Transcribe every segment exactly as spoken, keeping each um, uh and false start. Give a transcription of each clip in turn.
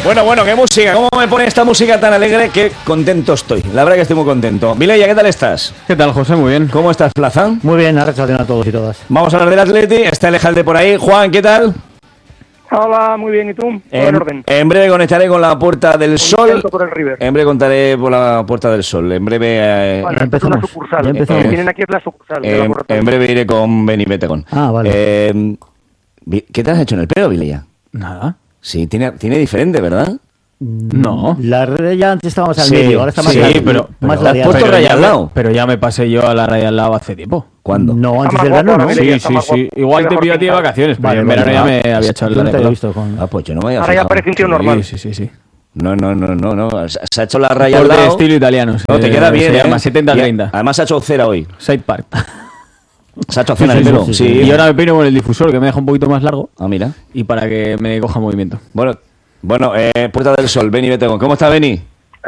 Bueno, bueno, qué música. ¿Cómo me pone esta música tan alegre? Qué contento estoy. La verdad que estoy muy contento. Mileia, ¿qué tal estás? ¿Qué tal, José? Muy bien. ¿Cómo estás, Plaza? Muy bien, arrachadena a todos y todas. Vamos a hablar del Atleti. Está Alejalde por ahí. Juan, ¿qué tal? Hola, muy bien. ¿Y tú? Todo En, en orden. en breve conectaré con la Puerta del Sol. Por el River. En breve contaré por la Puerta del Sol. En breve... Eh, Bueno, ya empezamos. es una sucursal. Ya empezamos. Lo que tienen aquí es la sucursal. de la en, Puerta en del breve iré con Beni Betegón. Ah, vale. Eh, ¿Qué te has hecho en el pelo, Mileia? Nada. Sí, tiene, tiene diferente, ¿verdad? No. La red ya antes estábamos al Sí, medio, ahora está más Sí, larga, pero, más pero, ladeada. puesto pero raya ya al me- lado. pero ya me pasé yo a la raya al lado hace tiempo. ¿Cuándo? No, antes Está del más verano, guapo ¿no? ahora, Sí, ya sí, está más sí. guapo. Igual Mejor te pillo a ti de pintado. vacaciones, pero Vale, en vale, verano ya vale. me había echado Yo el no te arreglo. he visto con... Ah, pues yo no me había Ahora ya fijado. parece un tío normal. Sí, sí, sí. sí. No, no, no, no, no. Se se ha hecho la raya al Por de lado. estilo italiano. No, te se- queda bien, Se ¿eh? llama setenta Y treinta. Además se ha hecho cera hoy. Side part. Se ha hecho Sí, cena sí, el pelo. sí, Sí. sí, Y ahora me peino con el difusor, que me deja un poquito más largo. Ah, mira. Y para que me coja movimiento. Bueno, bueno eh, Puerta del Sol, Beni Betegón. ¿Cómo está, Beni?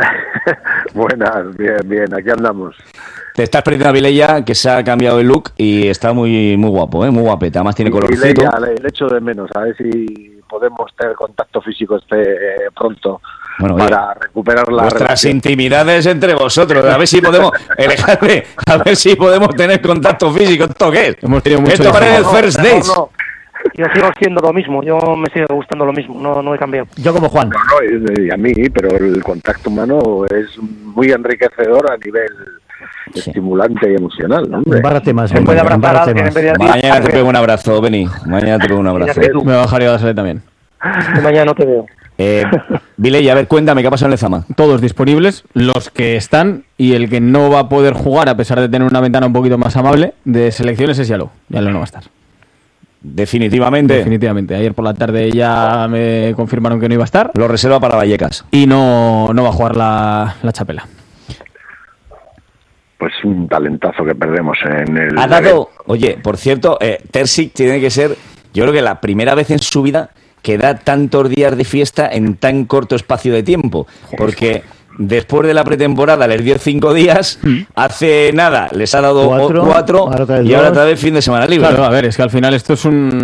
Buenas, bien, bien, aquí andamos. Te estás perdiendo a Mileia, que se ha cambiado el look y está muy muy guapo, ¿eh? Muy guapeta. Además tiene Y colorcito. Leia, le, le echo de menos, a ver si podemos tener contacto físico este eh, pronto Bueno, oye, para recuperar la Vuestras relación. intimidades entre vosotros. A ver si podemos... Alejandro, a ver si podemos tener contacto físico. ¿Esto qué es? Hemos tenido mucho Esto parece el diálogo. first Mejor dates. no. Yo sigo siendo lo mismo. Yo me sigue gustando lo mismo. No, no he cambiado. Yo como Juan. No, no, y- y a mí, pero el contacto humano es muy enriquecedor a nivel estimulante y emocional, ¿no, hombre? Embárrate más. Se hombre, puede abrazar a embárrate alguien en más. vez de a ti. Mañana te pego un abrazo, Beni. Mañana te pego un abrazo. Mira que tú. Me bajaría a la sala también. Que mañana no te veo. Eh, Mileia, a ver, cuéntame, ¿qué ha pasado en Lezama? Todos disponibles, los que están, y el que no va a poder jugar, a pesar de tener una ventana un poquito más amable, de selecciones es Yalou. Yalou no va a estar. Definitivamente. Definitivamente. Ayer por la tarde ya me confirmaron que no iba a estar. Lo reserva para Vallecas. Y no, no va a jugar la, la Chapela. Pues un talentazo que perdemos en el... Ha dado, oye, por cierto, eh, Terzic tiene que ser, yo creo que la primera vez en su vida que da tantos días de fiesta en tan corto espacio de tiempo. Porque después de la pretemporada les dio cinco días, hace nada les ha dado Cuatro, o- cuatro ahora otra vez y ahora dos. otra vez fin de semana libre. Claro, a ver, es que al final esto es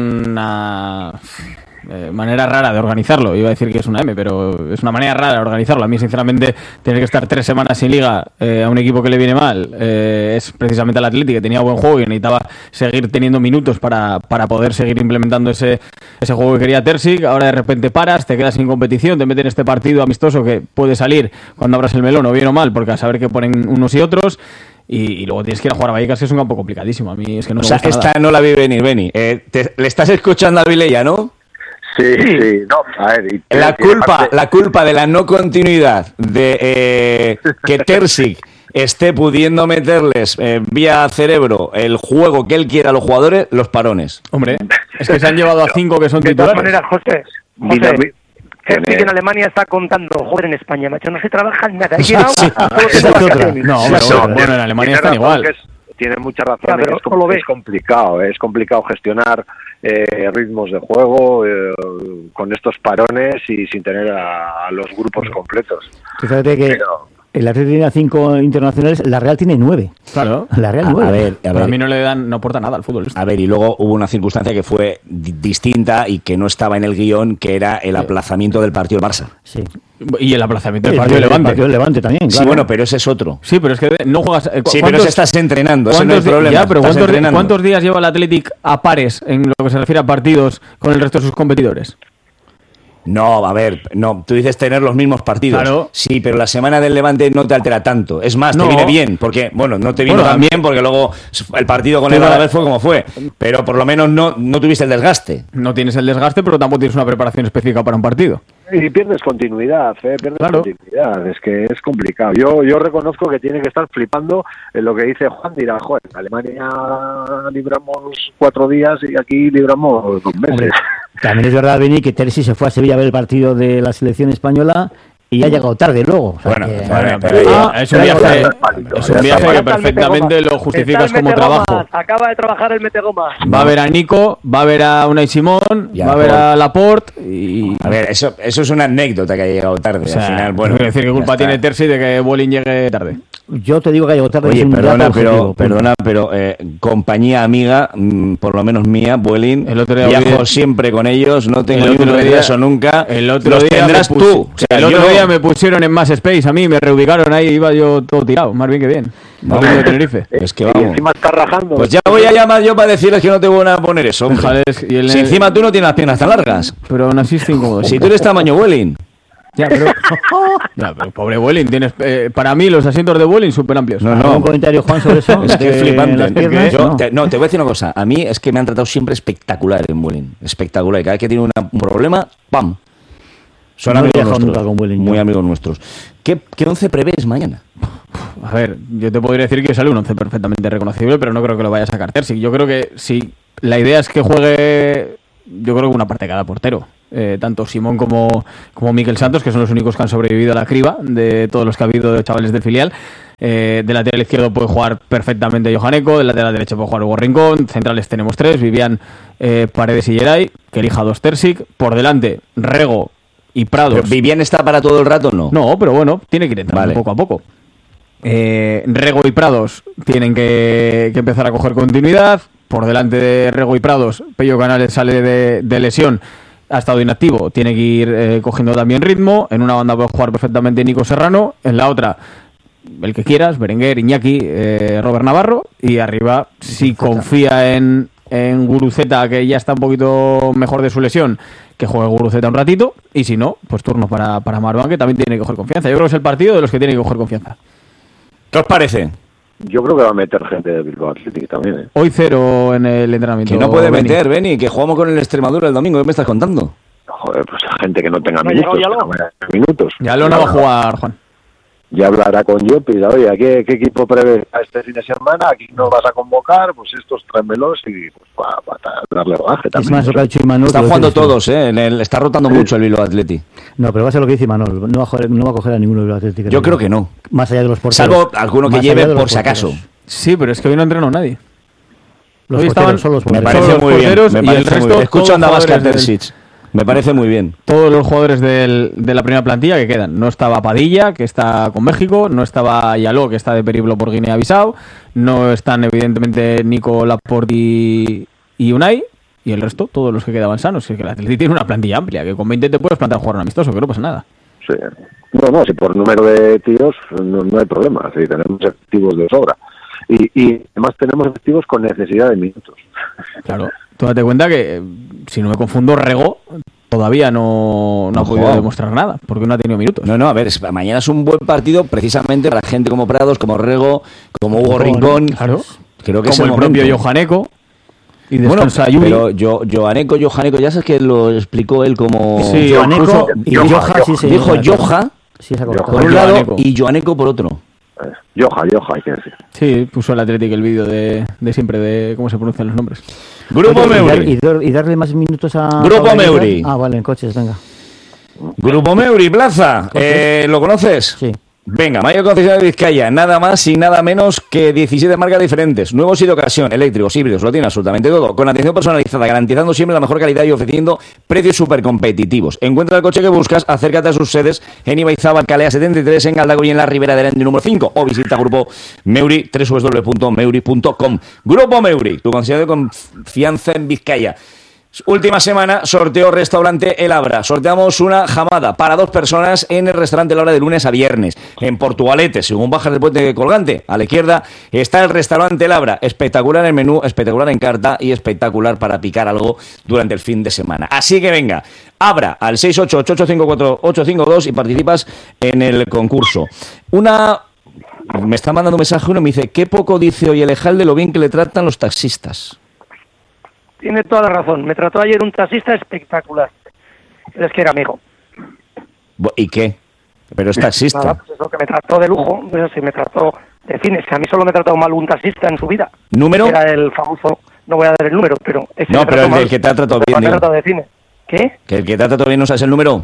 una eh, manera rara de organizarlo. Iba a decir que es una M, pero es una manera rara de organizarlo. A mí, sinceramente, tener que estar tres semanas sin liga eh, a un equipo que le viene mal eh, es precisamente al Atleti, que tenía buen juego y que necesitaba seguir teniendo minutos para, para poder seguir implementando ese, ese juego que quería Terzic. Ahora de repente paras, te quedas sin competición, te meten en este partido amistoso que puede salir cuando abras el melón, o bien o mal, porque a saber qué ponen unos y otros. Y, y luego tienes que ir a jugar a Vallecas, que es un campo complicadísimo. A mí es que no O me sea, gusta esta nada. no la vi venir, Beni. Eh, te- le estás escuchando a Mileia, ¿no? Sí, sí, no, a ver... y- La tiene culpa, parte- la culpa de la no continuidad de eh, que Terzic esté pudiendo meterles eh, vía cerebro el juego que él quiera a los jugadores, los parones. Hombre, es que se han llevado a cinco que son De todas titulares. maneras, José. Dinami- José. Terzic tiene- en Alemania está contando, joder, en España, macho, no se trabaja en nada. He llegado Sí. a todos Esa los es otra. vacaciones. No, Sí, pero no, bueno, tiene- en Alemania tiene están razón igual. que es- tiene mucha razón, Ya, en pero que es, no lo com- ves. es complicado, es complicado gestionar eh, ritmos de juego eh, con estos parones y sin tener a, a los grupos completos. Fíjate que Pero- el Atleti tiene cinco internacionales, la Real tiene nueve. Claro. La Real A, nueve. a ver, a Pero ver. a mí no le dan, no aporta nada al fútbol. esto. A ver, y luego hubo una circunstancia que fue di- distinta y que no estaba en el guión, que era el aplazamiento del partido del Barça. Sí. Y el aplazamiento del El- partido de el Levante. partido del Levante también, Sí, claro. bueno, pero ese es otro. Sí, pero es que no juegas. eh, Sí, ¿cuántos- pero ese estás entrenando, ese no es el cuántos di- problema. Ya, pero estás ¿cuántos, di- entrenando. ¿cuántos días lleva el Athletic a pares en lo que se refiere a partidos con el resto de sus competidores? No, a ver, no, tú dices tener los mismos partidos. Claro. Sí, pero la semana del Levante no te altera tanto. Es más, No. te viene bien, porque, bueno, no te vino Bueno, tan bien porque luego el partido con el Tú- Alavés fue como fue. Pero por lo menos no, no tuviste el desgaste. No tienes el desgaste, pero tampoco tienes una preparación específica para un partido. Y pierdes continuidad, ¿eh? Pierdes Claro. continuidad, es que es complicado. Yo yo reconozco que tiene que estar flipando en lo que dice Juan, dirá, joder, en Alemania libramos cuatro días y aquí libramos dos meses. Hombre, también es verdad, Beni, que Terzic se fue a Sevilla a ver el partido de la selección española y ha llegado tarde luego. O sea Bueno, que- bueno, pero Ah, es un ya viaje, está, ya está válido, es ya un está viaje que válido. Está el perfectamente metegomas. lo justificas Está el como metegomas. trabajo. Acaba de trabajar el metegomas. Va a ver a Nico, va a ver a Unai Simón, Y a va a ver Laporte. a Laporte y... A ver, eso, eso es una anécdota que haya llegado tarde. O sea, Al final, bueno, quiero decir, ¿qué ya culpa está. tiene Terzic de que Bolin llegue tarde? Yo te digo que llegó tarde. Oye, es un perdona, dato pero, objetivo, perdona, pero eh, compañía amiga, mm, por lo menos mía, Vueling, El otro día viajo vi- siempre con ellos, no tengo El ni un otro día- regreso nunca. El otro Los día tendrás me pus- tú. O sea, el yo otro no. día me pusieron en más space a mí, me reubicaron ahí, iba yo todo tirado, más bien que bien. Volviendo de Tenerife. Es que Y vamos. encima está rajando. Pues ya voy a llamar yo para decirles que no te van a poner eso, hombre. Déjales, y el- Si encima tú no tienes las piernas tan largas. Pero aún así estoy incómodo. Si tú eres tamaño Vueling. Ya, pero, ya, pero pobre Vueling, tienes, eh, para mí los asientos de Vueling súper amplios. No, ¿Algún no. comentario, Juan, sobre eso? Es que es De flipante. las piernas, Yo no. te- no, te voy a decir una cosa. A mí es que me han tratado siempre espectacular en Vueling. Espectacular. Y cada vez que tiene una- un problema, ¡pam! Son No he amigos viajado nuestros. nunca con Vueling, Muy yo. amigos nuestros. ¿Qué, qué once prevés mañana? A ver, yo te podría decir que sale un once perfectamente reconocible, pero no creo que lo vaya a sacar Terzic. Yo creo que si la idea es que juegue, yo creo que una parte de cada portero. Eh, tanto Simón como, como Miquel Santos, que son los únicos que han sobrevivido a la criba de todos los que ha habido de chavales del filial. Eh, de lateral izquierdo puede jugar perfectamente Johan Eco, de lateral derecho puede jugar Hugo Rincón, centrales tenemos tres, Vivian, eh, Paredes y Geray, que elija dos Terzic. Por delante, Rego y Prados. ¿Pero ¿Vivian está para todo el rato o no? No, pero bueno, tiene que ir entrando Vale. poco a poco. Eh, Rego y Prados tienen que, que empezar a coger continuidad. Por delante de Rego y Prados, Pello Canales sale de, de lesión, ha estado inactivo, tiene que ir eh, cogiendo también ritmo. En una banda puede jugar perfectamente Nico Serrano, en la otra, el que quieras, Berenguer, Iñaki, eh, Robert Navarro. Y arriba, si confía en, en Guruceta, que ya está un poquito mejor de su lesión, que juegue Guruceta un ratito. Y si no, pues turno para, para Marwan, que también tiene que coger confianza. Yo creo que es el partido de los que tienen que coger confianza. ¿Qué os parece? Yo creo que va a meter gente de Bilbao Athletic también, ¿eh? Hoy cero en el entrenamiento. Que no puede Beni. meter, Beni, que jugamos con el Extremadura el domingo. ¿Qué me estás contando? Joder, pues gente que no tenga ¿No ha minutos. llegado que no vaya a tener minutos. Ya lo no va a jugar, Juan. Ya hablará con Llop y dirá, oye, ¿a qué, qué equipo prevé a este fin de semana? ¿Aquí no vas a convocar? Pues estos tráemelos y pues para darle rodaje Es también. más lo que ha dicho Imanol. Están que lo jugando que dice- todos, ¿eh? En el- está rotando mucho el Bilbao Athletic. No, pero va a ser lo que dice Imanol. No va a, joder- no va a coger a ninguno de los Atléticos. Yo creo que no. Más allá de los porteros. Salvo alguno que Más allá lleve de los por si acaso. porteros. Sí, pero es que hoy no entrenó nadie. Los Hoy porteros, estaban- son los Me porteros. parece los muy bien. porteros Me y el parece muy resto, bien. Escucho a todos Navasca jugadores del- Terzic. Me parece muy bien. Todos los jugadores del- de la primera plantilla que quedan. No estaba Padilla, que está con México. No estaba Yaló, que está de periplo por Guinea-Bissau. No están, evidentemente, Nico Laporte y, y Unai. Y el resto, todos los que quedaban sanos. Es que el Atleti tiene una plantilla amplia, que con veinte te puedes plantar a jugar un amistoso, que no pasa nada. Sí. No, no, si por número de tíos no, no hay problema. Sí, tenemos efectivos de sobra. Y, y además tenemos efectivos con necesidad de minutos. Claro. Tú date cuenta que, eh, si no me confundo, Rego todavía no, no ha Ojo. podido demostrar nada, porque no ha tenido minutos. No, no, a ver, es- mañana es un buen partido precisamente para gente como Prados, como Rego, como Hugo Rincón. Claro. Creo que Como es el, el momento. propio Johaneco. Y Bueno, descansa Yuri. pero yo, Joaneco, Johaneco, ya sabes que lo explicó él como... Sí, Joaneco incluso- y Joja, Joja, sí, sí. Dijo Joja Sí, se ha cortado. por un Joaneco. lado y Joaneco por otro. Eh, Yoja, Yoja, hay que decir. Sí, puso el Athletic el vídeo de, de siempre de cómo se pronuncian los nombres. Grupo Oye, y dar- Meuri. Y, dar- y darle más minutos a. Grupo a- Meuri. Ah, vale, en coches, venga. Grupo Meuri, Plaza. Eh, ¿Lo conoces? Sí. Venga, mayor concesionario de Vizcaya, nada más y nada menos que diecisiete marcas diferentes, nuevos y de ocasión, eléctricos, híbridos, lo tiene absolutamente todo, con atención personalizada, garantizando siempre la mejor calidad y ofreciendo precios súper competitivos. Encuentra el coche que buscas, acércate a sus sedes en Ibaizábal, Calea setenta y tres, en Galdago y en la Ribera del Ende número cinco, o visita Grupo Meuri, doble u doble u doble u punto meuri punto com. Grupo Meuri, tu concesionario de confianza en Vizcaya. Última semana, sorteo restaurante El Abra. Sorteamos una jamada para dos personas en el restaurante El Abra de lunes a viernes. En Portugalete, según bajas del puente colgante, a la izquierda está el restaurante El Abra. Espectacular el menú, espectacular en carta y espectacular para picar algo durante el fin de semana. Así que venga, Abra al seis ocho ocho ocho cinco cuatro ocho cinco dos y participas en el concurso. Una... Me está mandando un mensaje uno y me dice, qué poco dice hoy el Ejal de lo bien que le tratan los taxistas. Tiene toda la razón. Me trató ayer un taxista espectacular. Pero es que era amigo. Bo- ¿Y qué? Pero es taxista. Nada, pues eso que me trató de lujo. Pues sí, me trató de cines. Que a mí solo me ha tratado mal un taxista en su vida. ¿Número? Era el famoso, no voy a dar el número, pero... Ese No, me pero trató el del mal. que te ha tratado Pero bien, me ha digo. tratado de cine. ¿Qué? ¿Que el que te ha tratado bien no sabes el número?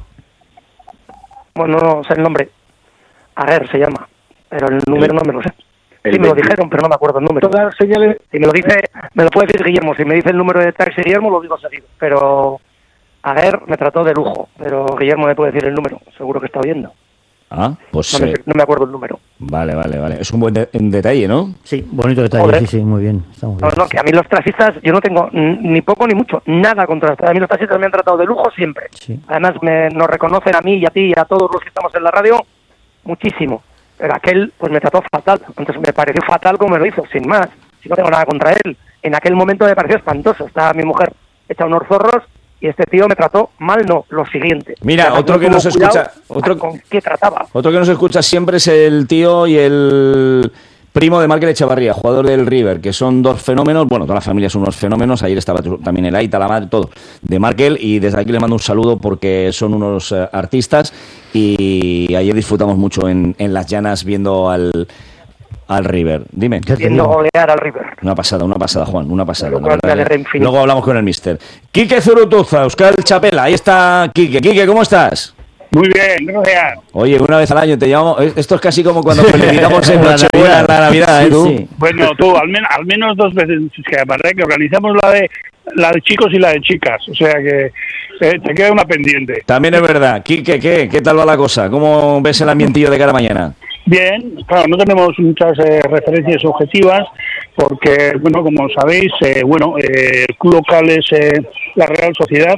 Bueno, no sé el nombre. A ver, se llama. Pero el número no me lo sé. el Sí, me lo veinte. dijeron, pero no me acuerdo el número. Todas las señales. Si me lo dice, me lo puede decir Guillermo. Si me dice el número de taxi Guillermo, lo digo seguido. Pero a ver, me trató de lujo. Pero Guillermo me puede decir el número. Seguro que está viendo. Ah, pues... No me, eh, no me acuerdo el número. Vale, vale, vale. Es un buen de- un detalle, ¿no? Sí, bonito detalle, Joder. sí, sí, muy bien. Está muy No, bien. no, que a mí los taxistas, yo no tengo n- ni poco ni mucho, nada contra los taxistas. A mí los taxistas me han tratado de lujo siempre. Sí. Además, me, nos reconocen a mí y a ti y a todos los que estamos en la radio muchísimo. Pero aquel, pues me trató fatal. Entonces me pareció fatal como me lo hizo, sin más. Si no tengo nada contra él. En aquel momento me pareció espantoso. Estaba mi mujer hecha unos zorros y este tío me trató mal, no, lo siguiente. Mira, Además, otro no que tuvo nos cuidado escucha- otro- ¿Con qué trataba? Otro que nos escucha siempre es el tío y el primo de Markel Echevarría, jugador del River, que son dos fenómenos. Bueno, toda la familia son unos fenómenos. Ayer estaba también el Aita, la madre, todo, de Markel. Y desde aquí les mando un saludo porque son unos eh, artistas. Y ayer disfrutamos mucho en, en Las Llanas viendo al, al River. Dime. Ya te Viendo digo. golear al River. Una pasada, una pasada, Juan, una pasada. Lo la cual verdad me alegra que- infinito. Luego hablamos con el mister. Quique Zurutuza, Euskal Chapela, ahí está Quique. Quique, ¿cómo estás? Muy bien, gracias. Oye, una vez al año te llamamos. Esto es casi como cuando felicitamos en Nochebuena, en la Navidad, ¿eh? Sí, Tú. sí. Bueno, tú, al, men- al menos dos veces, que aparte que organizamos la de la de chicos y la de chicas, o sea que eh, te queda una pendiente. También es verdad. Quique, ¿qué? ¿Qué tal va la cosa? ¿Cómo ves el ambientillo de cara a mañana? Bien, claro, no tenemos muchas eh, referencias objetivas porque, bueno, como sabéis, eh, bueno, eh, el club local es eh, la Real Sociedad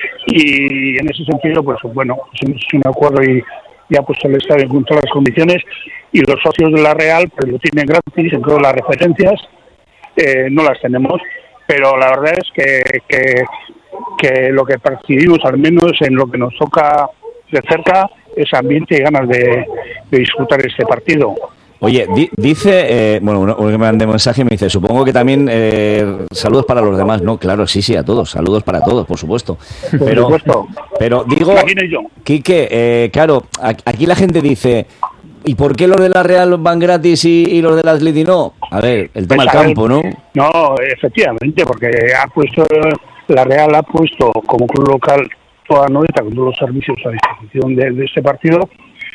y en ese sentido, pues bueno, pues hemos hecho un acuerdo y ya pues el estadio con todas las condiciones y los socios de la Real pues lo tienen gratis en todas las referencias, eh, no las tenemos, pero la verdad es que, que, que lo que percibimos, al menos en lo que nos toca de cerca, es ambiente y ganas de, de disfrutar este partido. Oye, di- dice, eh, bueno, uno, uno que me mandó un mensaje me dice, supongo que también eh, saludos para los demás. No, claro, sí, sí, a todos, saludos para todos, por supuesto. Por Pero, supuesto. pero digo, Imagino yo. Quique, eh, claro, a- aquí la gente dice, ¿y por qué los de la Real van gratis y, y los del Atleti no? A ver, el tema Pues, del a ver, campo, ¿no? No, efectivamente, porque ha puesto, la Real ha puesto como club local toda Noeta con todos los servicios a disposición de, de este partido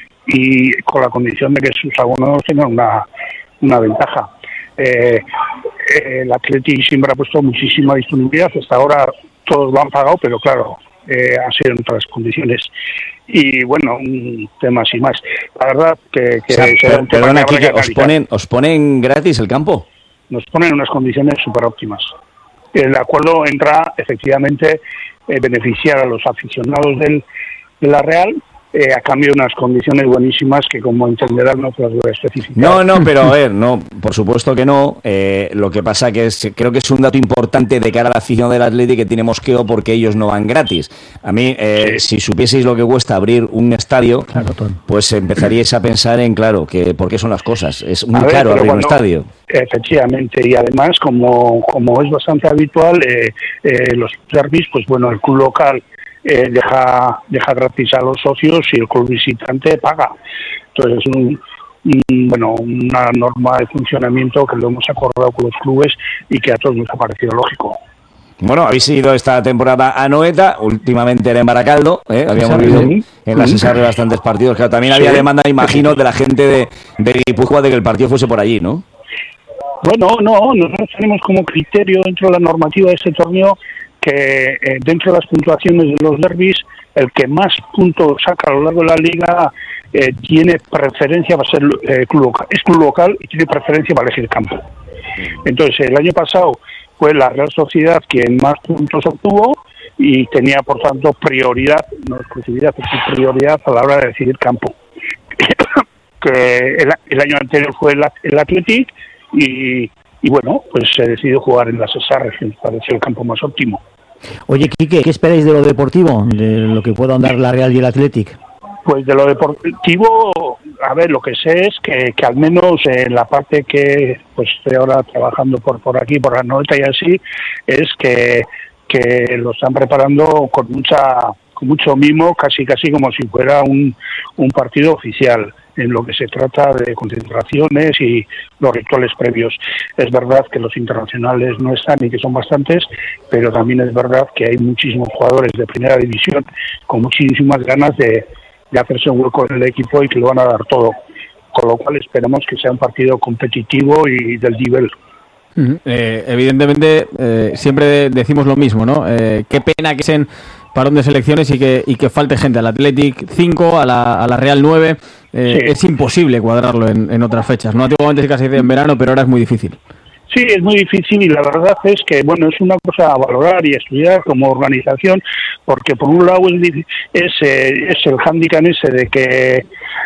y con la condición de que sus abonados tengan una, una ventaja. Eh, eh, el Atleti siempre ha puesto muchísima disponibilidad, hasta ahora todos lo han pagado, pero claro, eh, ha sido en otras condiciones. Y bueno, un tema así más. La verdad que, que O sea, será per- un tema perdona, que habrá Quique, que ¿os analizar. ponen, ¿os ponen gratis el campo? Nos ponen unas condiciones súper óptimas. El acuerdo entra efectivamente eh, beneficiar a los aficionados del, de la Real eh, a cambio de unas condiciones buenísimas que, como entenderán, no las voy a especificar. No, no, pero a ver, no, por supuesto que no. Eh, lo que pasa que es, creo que es un dato importante de cara a la afición del Atleti que tiene mosqueo porque ellos no van gratis. A mí, eh, si supieseis lo que cuesta abrir un estadio, Claro, Ton. pues empezaríais a pensar en, claro, que por qué son las cosas. Es muy A ver, caro pero abrir un cuando- estadio. Efectivamente, y además, como, como es bastante habitual, eh, eh, los derbis, pues bueno, el club local eh, deja, deja gratis a los socios y el club visitante paga. Entonces es un, un, bueno, una norma de funcionamiento que lo hemos acordado con los clubes y que a todos nos ha parecido lógico. Bueno, habéis ido esta temporada a Noeta, últimamente era en Baracaldo, ¿eh? Habíamos Sí, visto sí. en la Cesarre bastantes partidos. Claro, también había Sí. demanda, imagino, de la gente de, de Guipúzcoa de que el partido fuese por allí, ¿no? Bueno, no, nosotros tenemos como criterio dentro de la normativa de este torneo que eh, dentro de las puntuaciones de los derbis, el que más puntos saca a lo largo de la liga eh, tiene preferencia para ser eh, club local, es club local y tiene preferencia para elegir campo. Entonces, el año pasado fue la Real Sociedad quien más puntos obtuvo y tenía, por tanto, prioridad, no exclusividad, pero sí prioridad a la hora de decidir campo. que el, el año anterior fue el, el Athletic y, y bueno, pues se decidió jugar en la Cesarre, que me pareció el campo más óptimo. Oye, Quique, ¿qué esperáis de lo deportivo? De lo que puedan dar la Real y el Athletic. Pues de lo deportivo, a ver, lo que sé es que, que al menos en la parte que pues estoy ahora trabajando por por aquí, por la Noeta y así, es que, que lo están preparando con mucha con mucho mimo, casi casi como si fuera un, un partido oficial, en lo que se trata de concentraciones y los rituales previos. Es verdad que los internacionales no están y que son bastantes, pero también es verdad que hay muchísimos jugadores de primera división con muchísimas ganas de, de hacerse un hueco en el equipo y que lo van a dar todo. Con lo cual esperamos que sea un partido competitivo y del nivel. Uh-huh. Eh, evidentemente, eh, siempre decimos lo mismo, ¿no? Eh, qué pena que sean parón de selecciones y que, y que falte gente al Athletic cinco, a la, a la Real nueve, eh, Sí. es imposible cuadrarlo en, en otras fechas, ¿no? Antiguamente sí que se hacía en verano, pero ahora es muy difícil. Sí, es muy difícil y la verdad es que, bueno, es una cosa a valorar y estudiar como organización, porque por un lado es, difí- es, eh, es el hándicap ese de que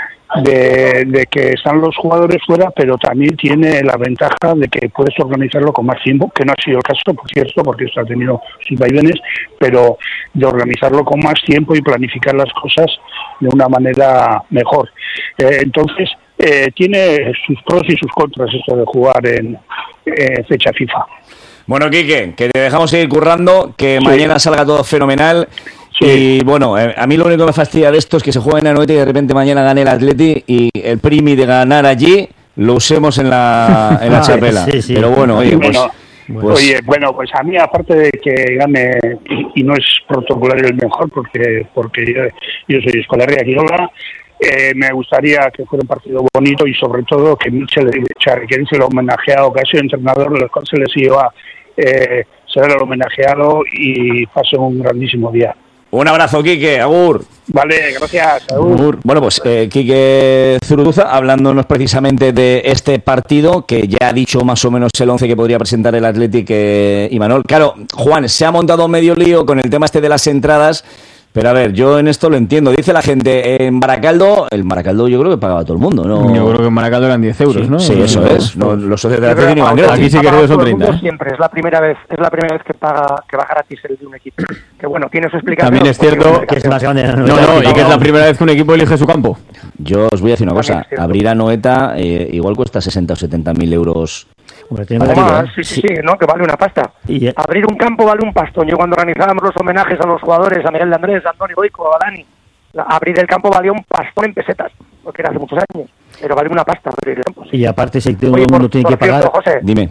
de, de que están los jugadores fuera, pero también tiene la ventaja de que puedes organizarlo con más tiempo, que no ha sido el caso, por cierto, porque esto ha tenido sus vaivenes, pero de organizarlo con más tiempo y planificar las cosas de una manera mejor. Eh, entonces, eh, tiene sus pros y sus contras esto de jugar en eh, fecha FIFA. Bueno, Quique, que te dejamos seguir currando, que Sí. mañana salga todo fenomenal. Sí. Y bueno, eh, a mí lo único que me fastidia de esto es que se juegue en Anoeta y de repente mañana gane el Atleti y el primi de ganar allí lo usemos en la, en la Ah, chapela. sí, sí. Pero bueno, oye, pues, Bueno, pues- Oye, bueno, pues a mí, aparte de que gane, y, y no es protocolario el mejor, porque porque yo, yo soy escolaria Quiroga, eh, me gustaría que fuera un partido bonito y sobre todo que Michel Echar, que es el homenajeado, que ha sido entrenador, de los cuales se les lleva, eh, será el homenajeado y pase un grandísimo día. un abrazo, Quique, agur. Vale, gracias. Agur. Bueno, pues eh, Quique Zurutuza, hablándonos precisamente de este partido, que ya ha dicho más o menos el once que podría presentar el Athletic eh, y Manol. Claro, Juan, se ha montado medio lío con el tema este de las entradas, pero a ver, yo en esto lo entiendo. Dice la gente, en Baracaldo, el Baracaldo yo creo que pagaba todo el mundo, ¿no? Yo creo que en Maracaldo eran diez euros, Sí, ¿no? sí, eso es. No, los socios de la Yo creo Athletic iban que gratis. Aquí sí que paga creo que son todo el mundo treinta, ¿eh? siempre, es la primera vez, es la primera vez que paga, que va gratis el de un equipo. Que bueno, tiene su explicación. También es cierto porque- Que es más grande. No, no, y que es la primera vez que un equipo elige su campo. Yo os voy a decir una También cosa, es cierto. abrir a Noeta eh, igual cuesta sesenta o setenta mil euros. Hombre, tiene Algo más más, sentido, sí, sí, sí, ¿no? Que vale una pasta. Y, eh, Abrir un campo vale un pastón. Yo cuando organizábamos los homenajes a los jugadores, a Miguel de Andrés, a Antonio Boico, a Dani, la- abrir el campo valía un pastón en pesetas, porque era hace muchos años. Pero vale una pasta abrir el campo. Sí. y aparte, si todo Oye, el por, mundo tiene por que cierto, pagar. José, Dime.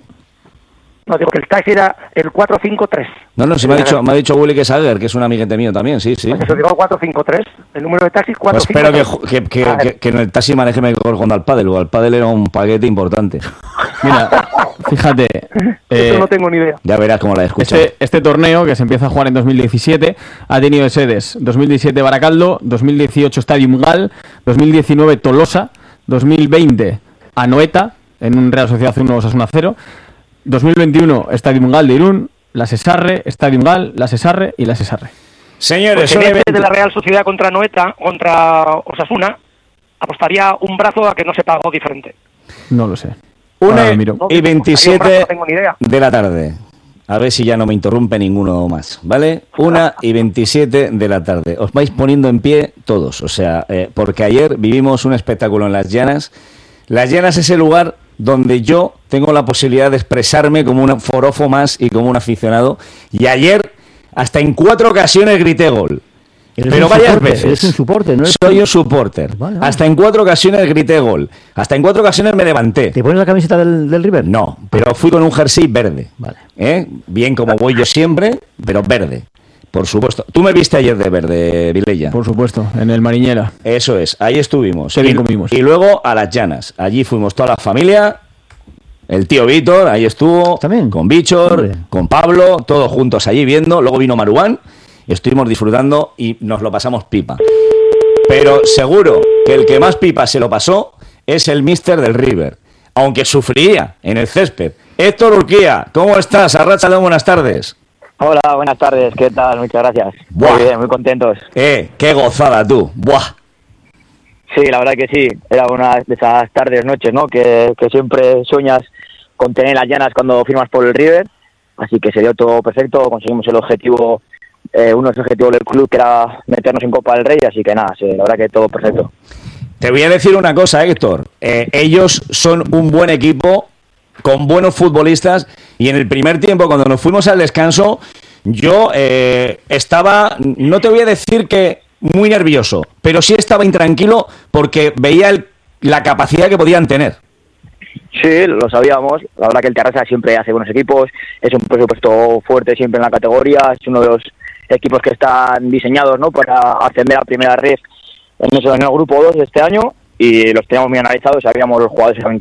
no digo que el taxi era el cuatro cinco tres. No, no, se me ha dicho, me ha dicho Willy que es Aguer, que es un amiguete mío también, sí, sí. Pues eso digo cuatro cinco tres. El número de taxi cuatro Pues cinco espero tres. que, ju- que, que, A ver, que- que en el taxi maneje mejor jugando al pádel, o al pádel era un paquete importante. Mira, fíjate. eso eh, no tengo ni idea. Ya verás cómo la escuchas. Este, este torneo, que se empieza a jugar en dos mil diecisiete, ha tenido sedes dos mil diecisiete Baracaldo, dos mil dieciocho Stadium Gal, dos mil diecinueve Tolosa, dos mil veinte Anoeta, en un Real Sociedad uno Osasuna cero, dos mil veintiuno Stadium Gal de Irún, La Sesarre, Stadium Gal, La Sesarre y La Sesarre. Señores, Pues en son este eventos- de la Real Sociedad contra Noeta, contra Osasuna, apostaría un brazo a que no se pagó diferente. No lo sé. una Ahora lo miro. No, y veintisiete no tengo ni idea. de la tarde. A ver si ya no me interrumpe ninguno más, ¿vale? una y veintisiete de la tarde. Os vais poniendo en pie todos, o sea, eh, porque ayer vivimos un espectáculo en Las Llanas. Las Llanas es el lugar donde yo tengo la posibilidad de expresarme como un forofo más y como un aficionado. Y ayer, hasta en cuatro ocasiones grité gol. Eres Pero un varias supporter, veces. eres un supporter, ¿no? Soy un supporter. Vale, vale. Hasta en cuatro ocasiones grité gol. Hasta en cuatro ocasiones me levanté. ¿Te pones la camiseta del, del River? No, pero fui con un jersey verde. Vale. ¿Eh? Bien como voy yo siempre, pero verde. Por supuesto. Tú me viste ayer de verde, Vilella. Por supuesto, en el Mariñera. Eso es, ahí estuvimos. Qué bien y, comimos. y luego a Las Llanas. Allí fuimos toda la familia. El tío Víctor, ahí estuvo. ¿También? Con Víctor, Hombre. con Pablo, todos juntos allí viendo. Luego vino Maruán y estuvimos disfrutando y nos lo pasamos pipa. Pero seguro que el que más pipa se lo pasó es el míster del River. Aunque sufría en el césped. Héctor Urquía, ¿cómo estás? Arráchalo, buenas tardes. Hola, buenas tardes, ¿qué tal? Muchas gracias. Buah. Muy bien, muy contentos. Eh, qué gozada tú. Buah. Sí, la verdad que sí, era una de esas tardes, noches, ¿no? Que, que siempre sueñas con tener las llanas cuando firmas por el River, así que se dio todo perfecto, conseguimos el objetivo, eh, uno de los objetivos del club que era meternos en Copa del Rey, así que nada, sí, la verdad que todo perfecto. Te voy a decir una cosa, Héctor. Eh, ellos son un buen equipo, con buenos futbolistas, y en el primer tiempo, cuando nos fuimos al descanso, yo eh, estaba, no te voy a decir que muy nervioso, pero sí estaba intranquilo porque veía el- la capacidad que podían tener. Sí, lo sabíamos, la verdad que el Terrassa siempre hace buenos equipos, es un presupuesto fuerte siempre en la categoría, es uno de los equipos que están diseñados, ¿no?, para ascender a primera red en, eso, en el grupo dos de este año, y los teníamos muy analizados, sabíamos los jugadores en